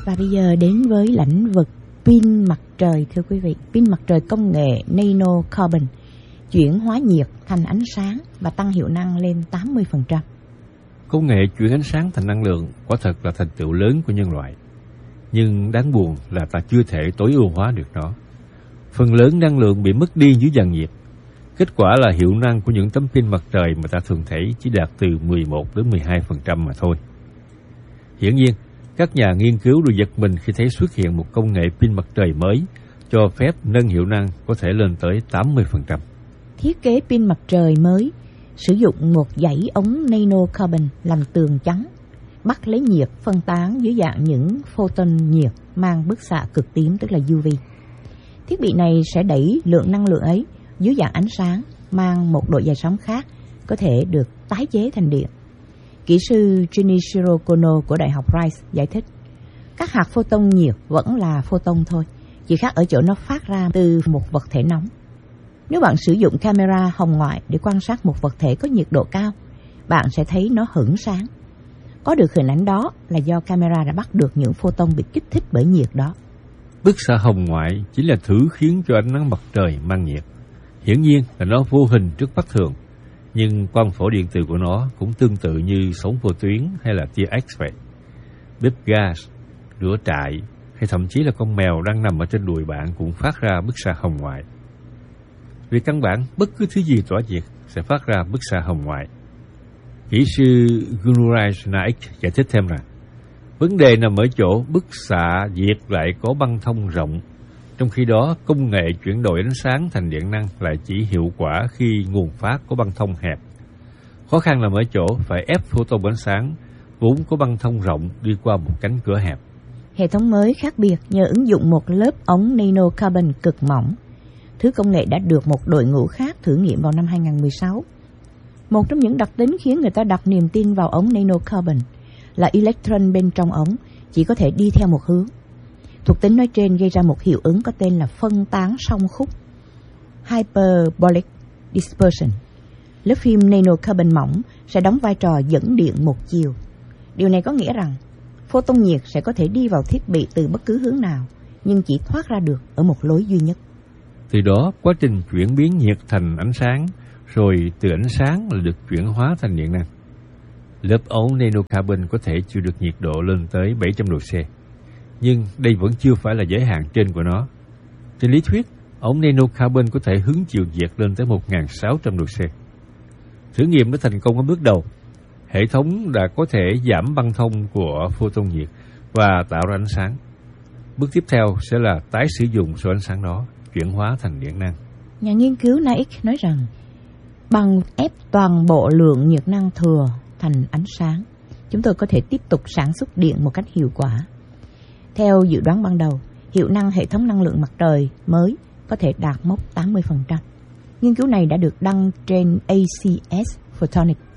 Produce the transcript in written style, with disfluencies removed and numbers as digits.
Và bây giờ đến với lĩnh vực pin mặt trời, thưa quý vị. Pin mặt trời công nghệ nano carbon chuyển hóa nhiệt thành ánh sáng và tăng hiệu năng lên 80%. Công nghệ chuyển ánh sáng thành năng lượng quả thật là thành tựu lớn của nhân loại. Nhưng đáng buồn là ta chưa thể tối ưu hóa được nó. Phần lớn năng lượng bị mất đi dưới dàn nhiệt. Kết quả là hiệu năng của những tấm pin mặt trời mà ta thường thấy chỉ đạt từ 11 đến 12% mà thôi. Hiển nhiên, các nhà nghiên cứu đều giật mình khi thấy xuất hiện một công nghệ pin mặt trời mới cho phép nâng hiệu năng có thể lên tới 80%. Thiết kế pin mặt trời mới sử dụng một dãy ống nano carbon làm tường chắn, bắt lấy nhiệt phân tán dưới dạng những photon nhiệt mang bức xạ cực tím, tức là UV. Thiết bị này sẽ đẩy lượng năng lượng ấy dưới dạng ánh sáng mang một độ dài sóng khác, có thể được tái chế thành điện. Kỹ sư Junichiro Kono của Đại học Rice giải thích, các hạt photon nhiệt vẫn là photon thôi, chỉ khác ở chỗ nó phát ra từ một vật thể nóng. Nếu bạn sử dụng camera hồng ngoại để quan sát một vật thể có nhiệt độ cao, bạn sẽ thấy nó hửng sáng. Có được hình ảnh đó là do camera đã bắt được những photon bị kích thích bởi nhiệt đó. Bức xạ hồng ngoại chính là thứ khiến cho ánh nắng mặt trời mang nhiệt. Hiển nhiên là nó vô hình trước mắt thường, nhưng quang phổ điện từ của nó cũng tương tự như sóng vô tuyến hay là tia X vậy. Bếp gas, lửa trại hay thậm chí là con mèo đang nằm ở trên đùi bạn cũng phát ra bức xạ hồng ngoại. Về căn bản, bất cứ thứ gì tỏa nhiệt sẽ phát ra bức xạ hồng ngoại. Kỹ sư Gunuraj Naik giải thích thêm rằng, vấn đề nằm ở chỗ bức xạ nhiệt lại có băng thông rộng, trong khi đó công nghệ chuyển đổi ánh sáng thành điện năng lại chỉ hiệu quả khi nguồn phát có băng thông hẹp. Khó khăn nằm ở chỗ phải ép photon ánh sáng vốn có băng thông rộng đi qua một cánh cửa hẹp. Hệ thống mới khác biệt nhờ ứng dụng một lớp ống nano carbon cực mỏng. Thứ công nghệ đã được một đội ngũ khác thử nghiệm vào năm 2016. Một trong những đặc tính khiến người ta đặt niềm tin vào ống nano carbon là electron bên trong ống chỉ có thể đi theo một hướng. Thuộc tính nói trên gây ra một hiệu ứng có tên là phân tán song khúc, hyperbolic dispersion. Lớp phim nano carbon mỏng sẽ đóng vai trò dẫn điện một chiều. Điều này có nghĩa rằng photon nhiệt sẽ có thể đi vào thiết bị từ bất cứ hướng nào, nhưng chỉ thoát ra được ở một lối duy nhất. Từ đó, quá trình chuyển biến nhiệt thành ánh sáng, rồi từ ánh sáng là được chuyển hóa thành điện năng. Lớp ống nanocarbon có thể chịu được nhiệt độ lên tới 700 độ C. Nhưng đây vẫn chưa phải là giới hạn trên của nó. Trên lý thuyết, ống nanocarbon có thể hứng chịu nhiệt lên tới 1.600 độ C. Thử nghiệm đã thành công ở bước đầu. Hệ thống đã có thể giảm băng thông của photon nhiệt và tạo ra ánh sáng. Bước tiếp theo sẽ là tái sử dụng số ánh sáng đó, chuyển hóa thành điện năng. Nhà nghiên cứu Naik nói rằng, bằng ép toàn bộ lượng nhiệt năng thừa thành ánh sáng, chúng tôi có thể tiếp tục sản xuất điện một cách hiệu quả. Theo dự đoán ban đầu, hiệu năng hệ thống năng lượng mặt trời mới có thể đạt mốc 80%. Nghiên cứu này đã được đăng trên ACS Photonics.